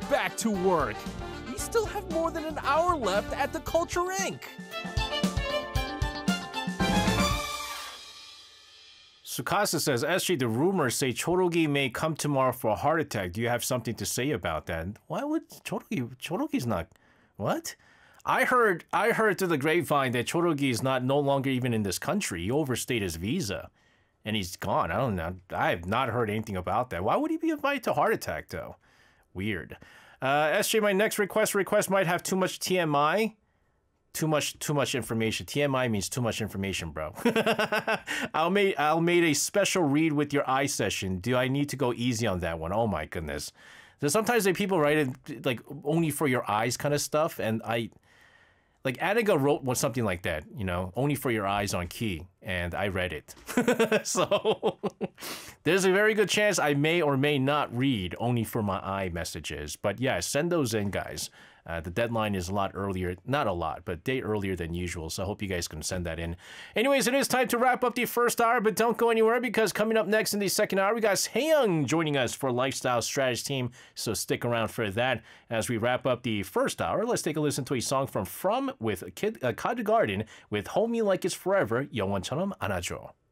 back to work. We still have more than an hour left at the Culture Inc. Sukasa says, SG, the rumors say Chorogi may come tomorrow for a heart attack. Do you have something to say about that? Why would Chorogi's not... What? I heard through the grapevine that Chorogi is no longer even in this country. He overstayed his visa. And he's gone. I don't know. I have not heard anything about that. Why would he be invited to a heart attack, though? Weird. SJ, my next request might have too much TMI. Too much information. TMI means too much information, bro. I'll make a special read with your eye session. Do I need to go easy on that one? Oh my goodness. So sometimes people write it like only for your eyes kind of stuff, and like Aniga wrote something like that, you know, only for your eyes on key, and I read it. So there's a very good chance I may or may not read only for my eye messages. But yeah, send those in, guys. The deadline is a lot earlier, not a lot, but a day earlier than usual, so I hope you guys can send that in. Anyways, it is time to wrap up the first hour, but don't go anywhere, because coming up next in the second hour, we got Haeyoung joining us for Lifestyle Strategy Team, so stick around for that. As we wrap up the first hour, let's take a listen to a song from with Kid Garden with Hold Me Like It's Forever, 영원처럼 안아줘.